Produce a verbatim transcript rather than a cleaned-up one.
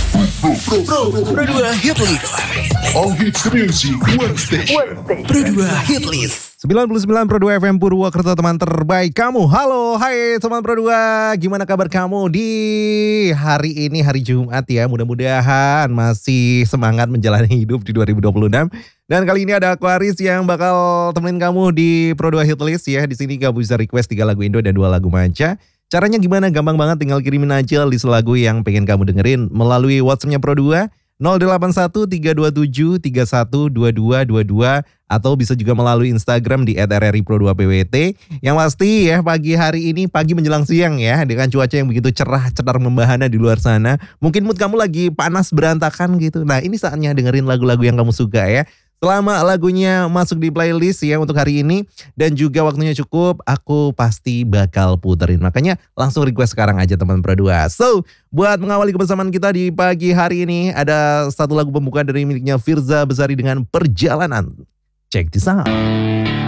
Pro, Pro, Pro dua Hitlist. All hits music, one station. Pro dua Hitlist. sembilan puluh sembilan Pro dua F M Purwokerto, teman terbaik kamu. Halo, hai teman Pro dua. Gimana kabar kamu di hari ini, hari Jumat ya. Mudah-mudahan masih semangat menjalani hidup di dua ribu dua puluh enam. Dan kali ini ada aku Aris yang bakal temenin kamu di Pro dua Hitlist ya. Di sini kamu bisa request tiga lagu Indo dan dua lagu manca. Caranya gimana? Gampang banget, tinggal kirimin aja list lagu yang pengen kamu dengerin melalui WhatsApp-nya Pro dua nol delapan satu tiga dua tujuh tiga satu dua dua dua dua atau bisa juga melalui Instagram di et r r i pro dua p w t. Yang pasti ya, pagi hari ini, pagi menjelang siang ya, dengan cuaca yang begitu cerah, cetar membahana di luar sana. Mungkin mood kamu lagi panas berantakan gitu. Nah, ini saatnya dengerin lagu-lagu yang kamu suka ya. Selama lagunya masuk di playlist ya untuk hari ini dan juga waktunya cukup, aku pasti bakal puterin. Makanya langsung request sekarang aja teman Pro dua. So, buat mengawali kebersamaan kita di pagi hari ini, ada satu lagu pembuka dari miliknya Firza Besari dengan Perjalanan. Check this out.